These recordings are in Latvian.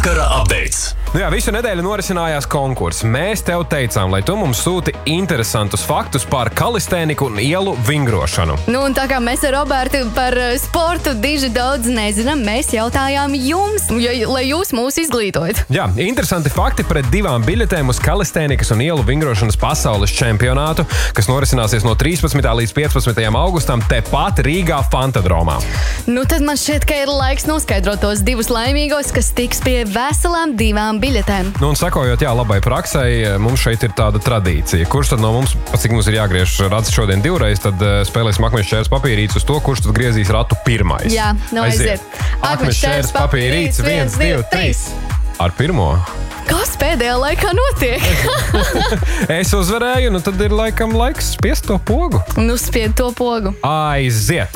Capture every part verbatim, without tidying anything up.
Vakara updates. Nu jā, visu nedēļu norisinājās konkurss. Mēs tev teicām, lai tu mums sūti interesantus faktus par kalistēniku un ielu vingrošanu. Nu, un tā kā mēs ar Robertu par sportu diži daudz nezinām, mēs jautājām jums, jo, lai jūs mūs izglītojat. Jā, interesanti fakti pret divām biļetēm uz kalistēnikas un ielu vingrošanas pasaules čempionātu, kas norisināsies no trīspadsmitajā līdz piecpadsmitajam augustam tepat Rīgā Fantadromā. Nu, tad man šķiet, ka ir laiks noskaidrot tos divus laimīgos, kas tiks pie veselām divām biļetēm. Nu, un sakojot, jā, labai praksei, mums šeit ir tāda tradīcija. Kurš tad no mums, cik mums ir jāgriež rats šodien divreiz, tad spēlēsim akmeņš šķērs papīrīts uz to, kurš tad griezīs ratu pirmais. Jā, nu aiziet. Akmeņš šķērs papīrīts, viens, divi, trīs. Ar pirmo. Kas pēdējā laikā notiek? Es uzvarēju, nu tad ir laikam laiks spiest to pogu. Nu, spied to pogu. Aiziet!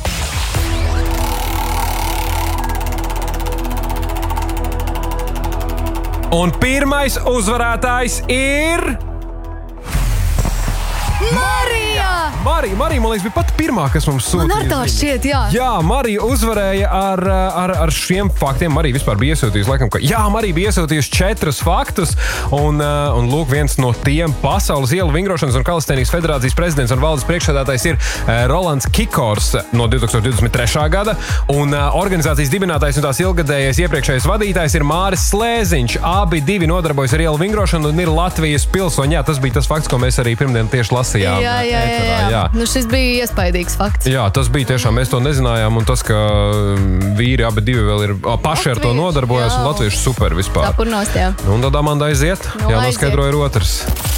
Un pirmais uzvarētājs ir... Marija! Marija, Marija, man liekas, bija pat pirmā, kas mums sūtīja. Man ar tā šķiet, jā. Jā, Marija uzvarēja ar, ar, ar šiem faktiem. Marija vispār bija iesūtījusi, laikam, ka... Jā, Marija bija iesūtījusi četrus faktus, un, un lūk, viens no tiem Pasaules ielu vingrošanas un kalistēnikas federācijas prezidents un valdes priekšsēdētājs ir Rolands Kikors no divtūkstoš divdesmit trešā gada, un organizācijas dibinātājs un tās ilgadējais iepriekšējais vadītājs ir Māris Slēziņš. Abi divi nodarbojas ar ielu vingrošanu un ir Latvijas pilsoņi. Jā, tas bija tas fakts, ko mēs arī pirmdien tieši lasījām. Jā, jā, jā, jā. jā. Nu, šis bija iespaidīgs fakts. Jā, tas bija tiešām, mēs to nezinājām, un tas, ka vīri abi divi vēl ir paši ar to nodarbojas, un latvieši super vispār. Tā purnost, jā. Un tad Amanda aiziet, Nu, jā, aiziet. noskaidroja ir otrs.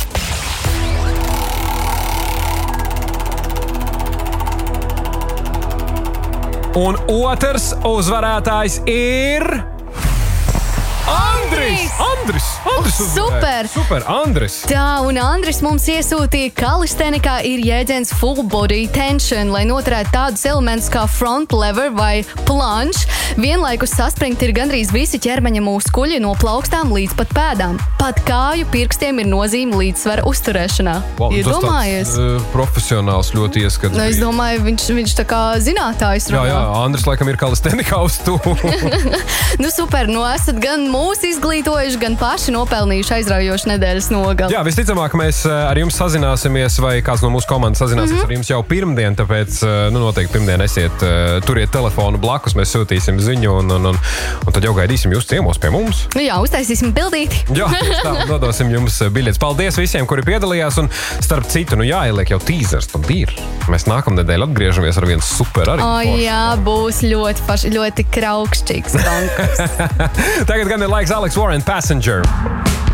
Un otrs uzvarētājs ir... Andris! Andris! Andris Oh, uzvarēja. super! Super, Andris! Tā, un Andris mums iesūtīja, kalistēnikā ir jēdziens full body tension, lai noturētu tādus elementus kā front lever vai plunge. Vienlaikus saspringt ir gandrīz visi ķermeņa muskuļi no plaukstām līdz pat pēdām. Pat kāju pirkstiem ir nozīme līdzsvara uzturēšanā. Wow, Iedomājies? tas tāds uh, profesionāls ļoti ieskats. Nu, es bija. domāju, viņš, viņš tā kā zinātājs Jā, runā. jā, Andris laikam ir kalistēnikā uz to. Nu, super, nu esat gan mūs izglītojuši, gan paši nopelnījuši aizraujošu nedēļas nogali. Jā, visticamāk, mēs ar jums sazināsimies, vai kāds no mūsu komandas sazināsies mm-hmm. ar jums jau pirmdien, tāpēc, nu, noteikti pirmdien esiet, turiet telefonu blakus, mēs sūtīsim ziņu, un, un, un, un tad jau gaidīsim jūs ciemos pie mums. Nu jā, uztaisīsim bildīti. Jā, tā, nodosim jums biļetes. Paldies visiem, kuri piedalījās, un starp citu, nu jāieliek jau tīzers, tad ir. Mēs nākamnedēļ atgriežamies ar vienu super arī. O, jā, būs ļoti, paši, ļoti kraukšķīgs konkurss. Tagad gan ir laiks Alex Warren Passenger.